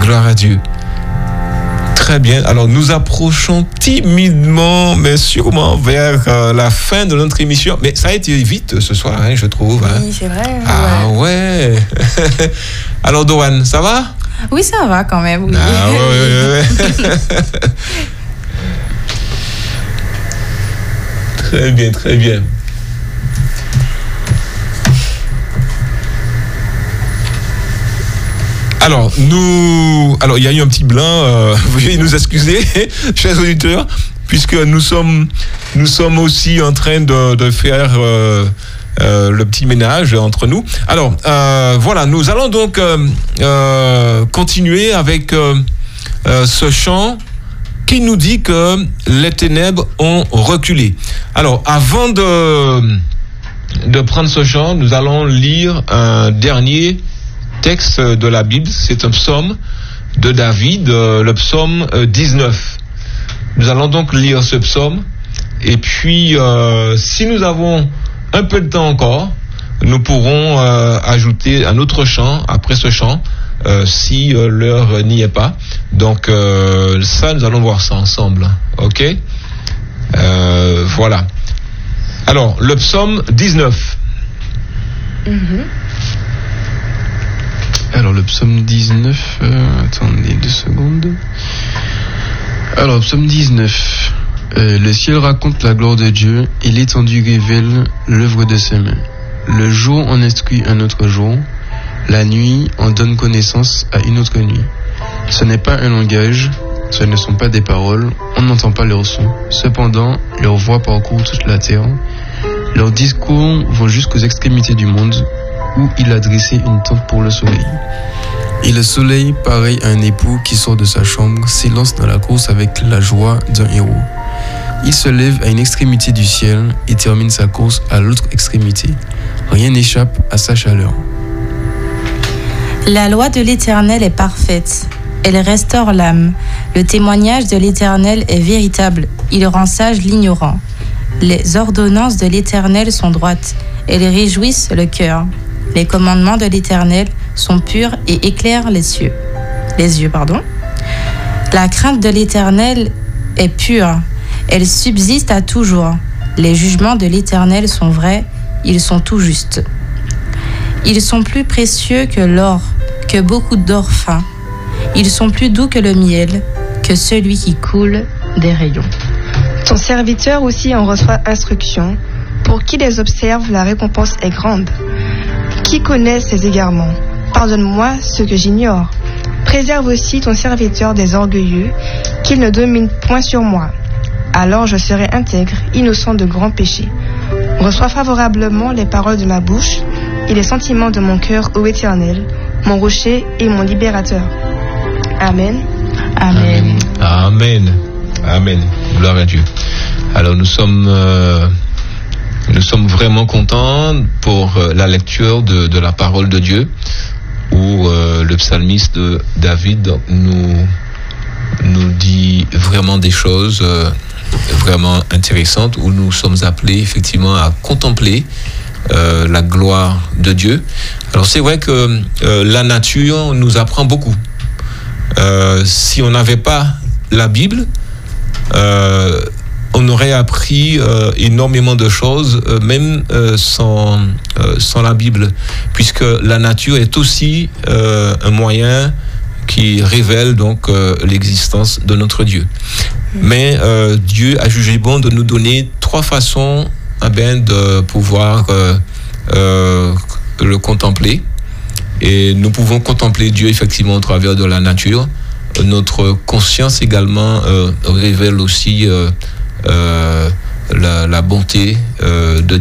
Gloire à Dieu. Très bien. Alors, nous approchons timidement, mais sûrement vers la fin de notre émission. Mais ça a été vite ce soir, hein, je trouve. Hein. Oui, c'est vrai. Ah ouais. Alors, Doane, ça va? Oui, ça va quand même. Oui. Ah ouais. Très bien, très bien. Alors, il y a eu un petit blanc, veuillez nous excuser, chers auditeurs, puisque nous sommes aussi en train de faire le petit ménage entre nous. Alors, voilà, nous allons donc continuer avec ce chant qui nous dit que les ténèbres ont reculé. Alors, avant de prendre ce chant, nous allons lire un dernier texte de la Bible. C'est un psaume de David, le psaume 19. Nous allons donc lire ce psaume, et puis si nous avons un peu de temps encore, nous pourrons ajouter un autre chant après ce chant, si l'heure n'y est pas. Donc ça, nous allons voir ça ensemble. Ok? Voilà. Alors, le psaume 19. Alors, le psaume 19... attendez 2 secondes. Alors, psaume 19. Le ciel raconte la gloire de Dieu, et l'étendue révèle l'œuvre de ses mains. Le jour en instruit un autre jour, la nuit en donne connaissance à une autre nuit. Ce n'est pas un langage, ce ne sont pas des paroles, on n'entend pas leur son. Cependant, leur voix parcourt toute la terre. Leurs discours vont jusqu'aux extrémités du monde, où il a dressé une tente pour le soleil. Et le soleil, pareil à un époux qui sort de sa chambre, s'élance dans la course avec la joie d'un héros. Il se lève à une extrémité du ciel et termine sa course à l'autre extrémité. Rien n'échappe à sa chaleur. La loi de l'Éternel est parfaite. Elle restaure l'âme. Le témoignage de l'Éternel est véritable. Il rend sage l'ignorant. Les ordonnances de l'Éternel sont droites. Elles réjouissent le cœur. Les commandements de l'Éternel sont purs et éclairent les yeux. La crainte de l'Éternel est pure. Elle subsiste à toujours. Les jugements de l'Éternel sont vrais. Ils sont tout justes. Ils sont plus précieux que l'or, que beaucoup d'or fin. Ils sont plus doux que le miel, que celui qui coule des rayons. Ton serviteur aussi en reçoit instruction. Pour qui les observe, la récompense est grande. Qui connaît ses égarements? Pardonne-moi ce que j'ignore. Préserve aussi ton serviteur des orgueilleux, qu'il ne domine point sur moi. Alors je serai intègre, innocent de grands péchés. Reçois favorablement les paroles de ma bouche et les sentiments de mon cœur, ô Éternel, mon rocher et mon libérateur. Amen. Amen. Amen. Amen. Gloire à Dieu. Alors nous sommes vraiment contents pour la lecture de la parole de Dieu, où le psalmiste David nous dit vraiment des choses vraiment intéressantes, où nous sommes appelés effectivement à contempler la gloire de Dieu. Alors c'est vrai que la nature nous apprend beaucoup. Si on n'avait pas la Bible, on aurait appris énormément de choses, même sans la Bible, puisque la nature est aussi un moyen qui révèle donc l'existence de notre Dieu. Mais Dieu a jugé bon de nous donner 3 façons de pouvoir le contempler. Et nous pouvons contempler Dieu effectivement au travers de la nature. Notre conscience également révèle aussi la bonté de